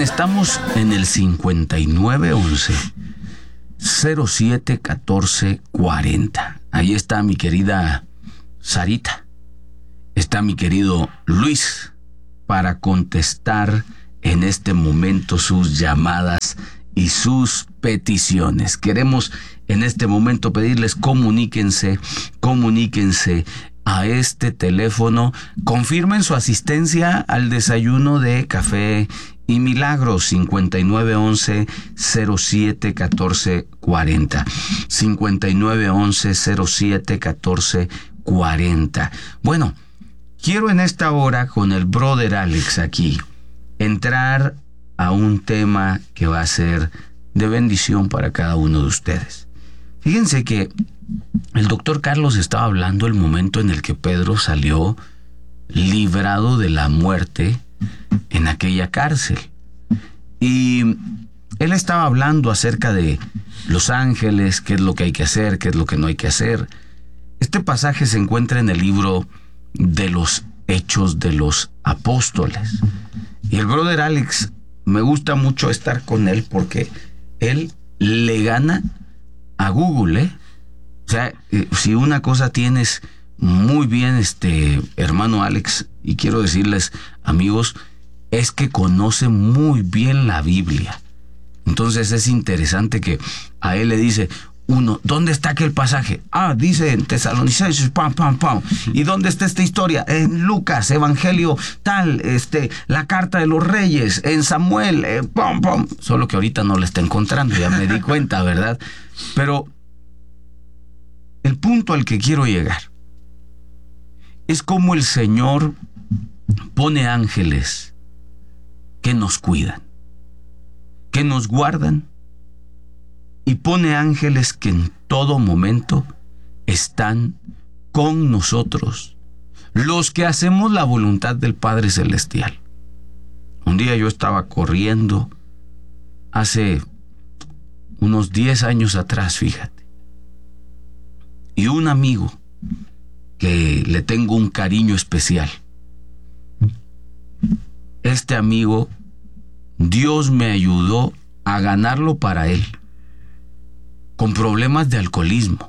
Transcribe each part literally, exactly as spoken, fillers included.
estamos en el cincuenta y nueve once, cero siete catorce cuarenta. Ahí está mi querida Sarita. Está mi querido Luis para contestar en este momento sus llamadas y sus peticiones. Queremos en este momento pedirles comuníquense, comuníquense a este teléfono, confirmen su asistencia al desayuno de Café y Milagros, cincuenta y nueve once, cero siete catorce cuarenta, cincuenta y nueve once, cero siete catorce cuarenta. Bueno, quiero en esta hora con el brother Alex aquí entrar a un tema que va a ser de bendición para cada uno de ustedes. Fíjense que el doctor Carlos estaba hablando el momento en el que Pedro salió librado de la muerte en aquella cárcel. Y él estaba hablando acerca de los ángeles, qué es lo que hay que hacer, qué es lo que no hay que hacer. Este pasaje se encuentra en el libro de los Hechos de los Apóstoles. Y el brother Alex, me gusta mucho estar con él porque él le gana a Google, ¿eh? O sea, si una cosa tienes muy bien, este hermano Alex, y quiero decirles, amigos, es que conoce muy bien la Biblia. Entonces es interesante que a él le dice uno, ¿dónde está aquel pasaje? Ah, dice en Tesalonicenses, pam, pam, pam. ¿Y dónde está esta historia? En Lucas, Evangelio tal, este, la carta de los reyes, en Samuel, eh, pam, pam. Solo que ahorita no la está encontrando, ya me di cuenta, ¿verdad? Pero el punto al que quiero llegar es cómo el Señor pone ángeles que nos cuidan, que nos guardan, y pone ángeles que en todo momento están con nosotros, los que hacemos la voluntad del Padre Celestial. Un día yo estaba corriendo hace unos diez años atrás, fíjate, y un amigo que le tengo un cariño especial, este amigo, Dios me ayudó a ganarlo para él, con problemas de alcoholismo,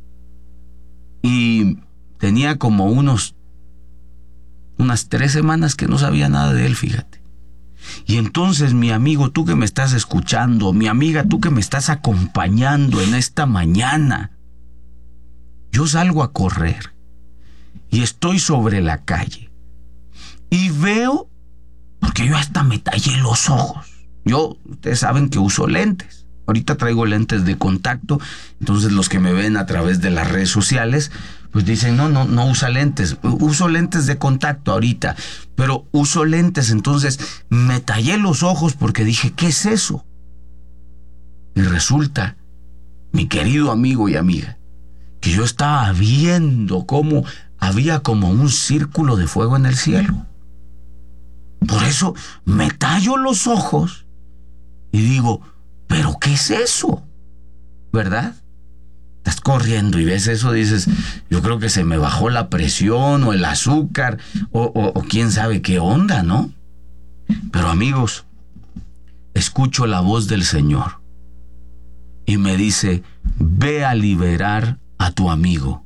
y tenía como unos unas tres semanas que no sabía nada de él, fíjate. Y entonces, mi amigo, tú que me estás escuchando, mi amiga, tú que me estás acompañando en esta mañana, yo salgo a correr y estoy sobre la calle y veo, porque yo hasta me tallé los ojos. Yo, ustedes saben que uso lentes. Ahorita traigo lentes de contacto, entonces los que me ven a través de las redes sociales, pues dicen, no, no, no usa lentes. Uso lentes de contacto ahorita, pero uso lentes, entonces me tallé los ojos porque dije, ¿qué es eso? Y resulta, mi querido amigo y amiga, que yo estaba viendo cómo había como un círculo de fuego en el cielo. Por eso me tallo los ojos y digo, ¿pero qué es eso? ¿Verdad? Estás corriendo y ves eso, dices, yo creo que se me bajó la presión o el azúcar o, o, o quién sabe qué onda, ¿no? Pero amigos, escucho la voz del Señor y me dice, ve a liberar a tu amigo.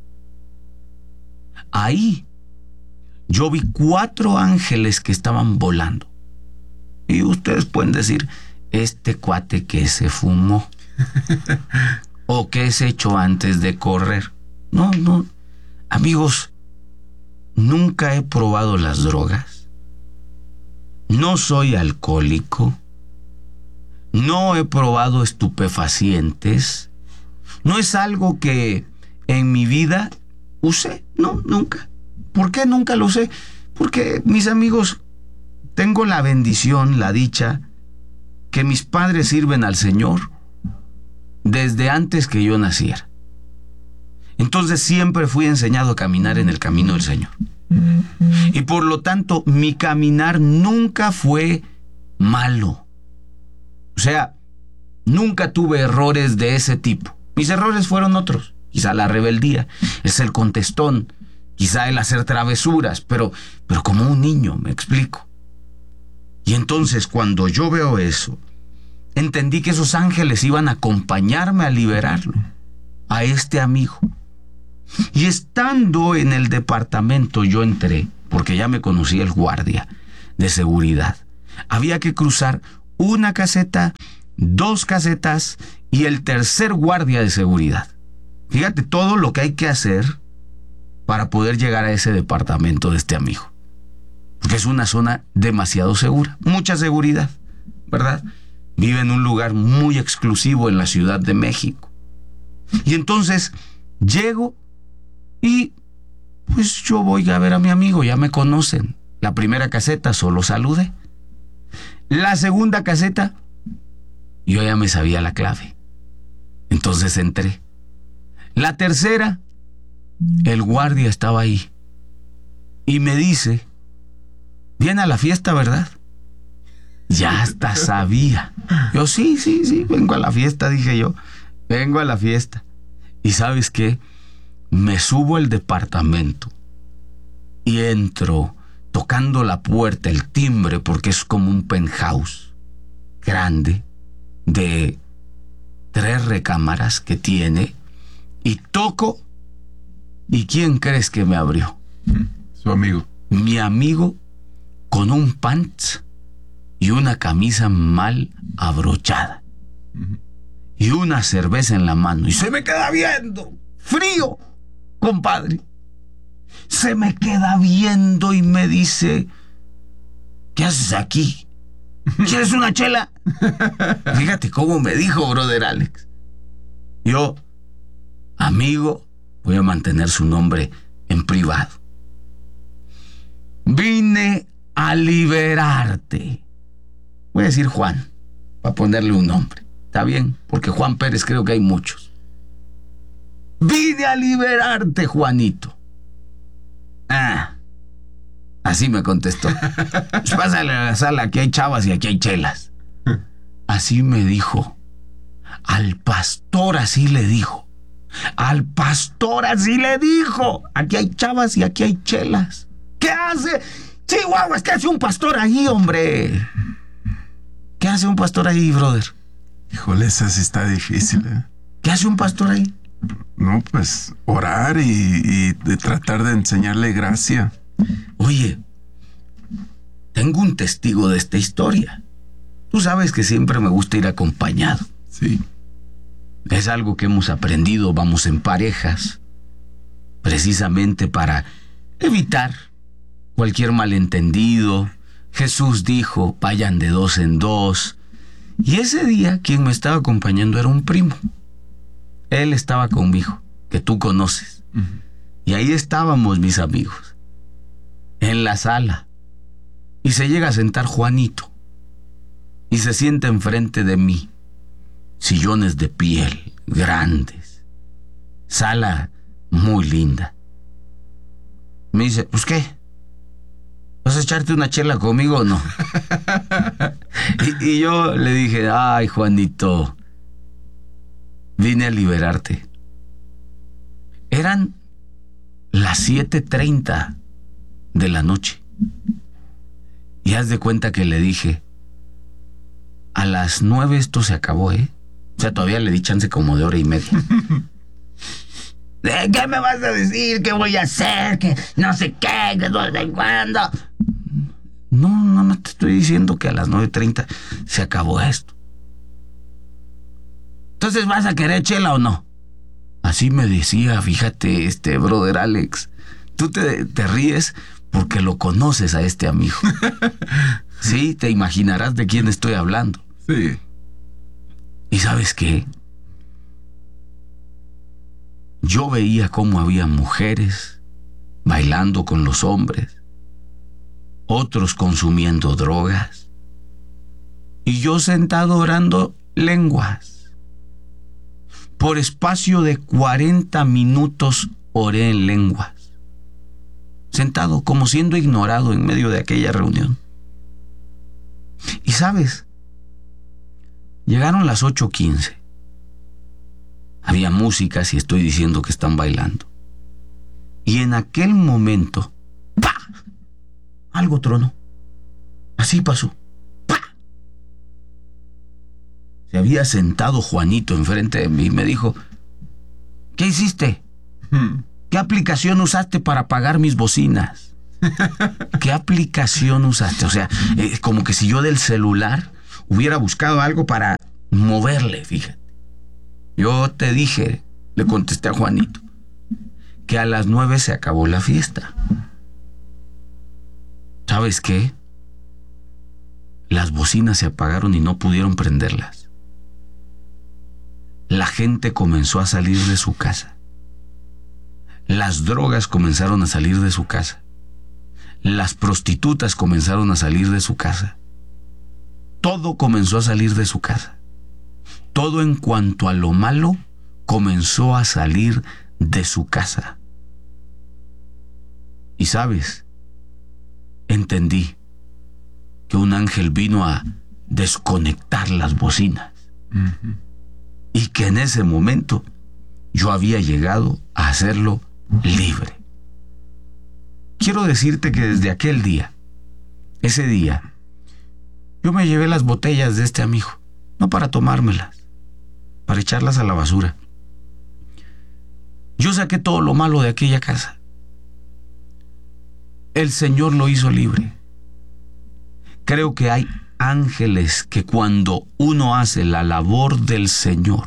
Ahí yo vi cuatro ángeles que estaban volando. Y ustedes pueden decir, este cuate que se fumó o que se echó antes de correr. No, no, amigos, nunca he probado las drogas, no soy alcohólico, no he probado estupefacientes, no es algo que en mi vida usé, no, nunca. ¿Por qué nunca lo usé? Porque, mis amigos, tengo la bendición, la dicha, que mis padres sirven al Señor desde antes que yo naciera. Entonces siempre fui enseñado a caminar en el camino del Señor. Y por lo tanto, mi caminar nunca fue malo. O sea, nunca tuve errores de ese tipo. Mis errores fueron otros. Quizá la rebeldía, es el contestón, quizá el hacer travesuras, pero, pero como un niño, me explico. Y entonces cuando yo veo eso, entendí que esos ángeles iban a acompañarme a liberarlo, a este amigo. Y estando en el departamento yo entré, porque ya me conocía el guardia de seguridad. Había que cruzar una caseta, dos casetas y el tercer guardia de seguridad. Fíjate todo lo que hay que hacer para poder llegar a ese departamento de este amigo. Porque es una zona demasiado segura, mucha seguridad, ¿verdad? Vive en un lugar muy exclusivo en la Ciudad de México. Y entonces llego y pues yo voy a ver a mi amigo, ya me conocen. La primera caseta solo saludé. La segunda caseta, yo ya me sabía la clave. Entonces entré. La tercera, el guardia estaba ahí. Y me dice, viene a la fiesta, ¿verdad? Ya hasta sabía. Yo, sí, sí, sí, vengo a la fiesta, dije yo. Vengo a la fiesta. ¿Y sabes qué? Me subo al departamento y entro tocando la puerta, el timbre, porque es como un penthouse grande de tres recámaras que tiene, y toco, ¿y quién crees que me abrió? Su amigo. Mi amigo con un pants y una camisa mal abrochada. Uh-huh. Y una cerveza en la mano. Y se me queda viendo. Frío, compadre. Se me queda viendo y me dice, ¿qué haces aquí? ¿Quieres una chela? Fíjate cómo me dijo, brother Alex. Yo, amigo, voy a mantener su nombre en privado. Vine a liberarte. Voy a decir Juan, para ponerle un nombre. Está bien, porque Juan Pérez creo que hay muchos. Vine a liberarte, Juanito. Ah, así me contestó. Pues pásale a la sala, aquí hay chavas y aquí hay chelas. Así me dijo. Al pastor así le dijo. Al pastor así le dijo. Aquí hay chavas y aquí hay chelas. ¿Qué hace? Chihuahuas, ¿qué hace un pastor ahí, hombre? ¿Qué hace un pastor ahí, brother? Híjole, esa sí está difícil, ¿eh? ¿Qué hace un pastor ahí? No, pues orar y, y de tratar de enseñarle gracia. Oye, tengo un testigo de esta historia. Tú sabes que siempre me gusta ir acompañado. Sí. Es algo que hemos aprendido, vamos en parejas, precisamente para evitar cualquier malentendido. Jesús dijo, vayan de dos en dos. Y ese día quien me estaba acompañando era un primo. Él estaba conmigo, que tú conoces. Uh-huh. Y ahí estábamos mis amigos, en la sala. Y se llega a sentar Juanito. Y se sienta enfrente de mí. Sillones de piel, grandes. Sala muy linda. Me dice, pues ¿qué? ¿Vas a echarte una chela conmigo o no? y, y yo le dije, ay, Juanito, vine a liberarte. Eran las siete treinta de la noche. Y haz de cuenta que le dije, a las nueve esto se acabó, ¿eh? O sea, todavía le di chance como de hora y media. ¿Qué me vas a decir? ¿Qué voy a hacer? Que no sé qué, que no sé cuándo. No, no me te estoy diciendo que a las nueve treinta se acabó esto. Entonces, ¿vas a querer chela o no? Así me decía, fíjate, este brother Alex. Tú te, te ríes porque lo conoces a este amigo. Sí, te imaginarás de quién estoy hablando. Sí. ¿Y sabes qué? Yo veía cómo había mujeres bailando con los hombres, otros consumiendo drogas, y yo sentado orando lenguas. Por espacio de cuarenta minutos oré en lenguas, sentado como siendo ignorado en medio de aquella reunión. Y sabes, llegaron las ocho quince. Había música, si estoy diciendo que están bailando. Y en aquel momento, ¡pah!, algo tronó. Así pasó. había sentado Juanito enfrente de mí y me dijo: ¿qué hiciste? ¿Qué aplicación usaste para pagar mis bocinas? ¿Qué aplicación usaste? O sea, eh, como que si yo del celular hubiera buscado algo para moverle, fíjate. Yo te dije, le contesté a Juanito, que a las nueve se acabó la fiesta. ¿Sabes qué? Las bocinas se apagaron y no pudieron prenderlas. La gente comenzó a salir de su casa. Las drogas comenzaron a salir de su casa. Las prostitutas comenzaron a salir de su casa. Todo comenzó a salir de su casa. Todo en cuanto a lo malo comenzó a salir de su casa. Y sabes, entendí que un ángel vino a desconectar las bocinas. Uh-huh. Y que en ese momento yo había llegado a hacerlo libre. Quiero decirte que desde aquel día, ese día, yo me llevé las botellas de este amigo, no para tomármelas, para echarlas a la basura. Yo saqué todo lo malo de aquella casa. El Señor lo hizo libre. Creo que hay ángeles que cuando uno hace la labor del Señor,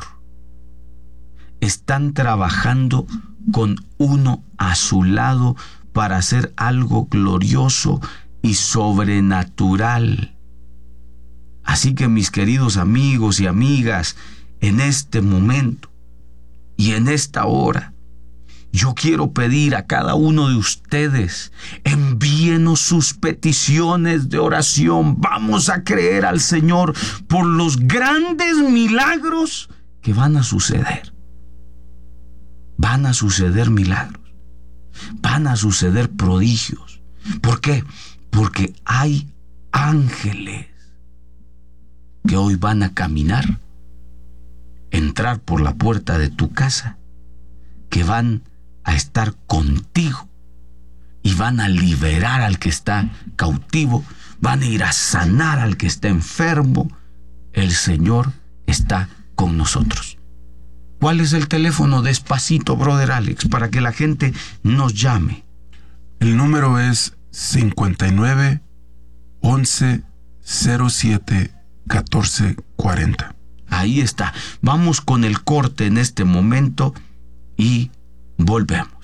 están trabajando con uno a su lado para hacer algo glorioso y sobrenatural. Así que, mis queridos amigos y amigas, en este momento y en esta hora, yo quiero pedir a cada uno de ustedes, envíenos sus peticiones de oración. Vamos a creer al Señor por los grandes milagros que van a suceder. Van a suceder milagros. Van a suceder prodigios. ¿Por qué? Porque hay ángeles que hoy van a caminar, entrar por la puerta de tu casa, que van a estar contigo y van a liberar al que está cautivo, van a ir a sanar al que está enfermo. El Señor está con nosotros. ¿Cuál es el teléfono? Despacito, brother Alex, para que la gente nos llame. El número es cincuenta y nueve, once, cero siete, catorce, cuarenta. Ahí está. Vamos con el corte en este momento y volvemos.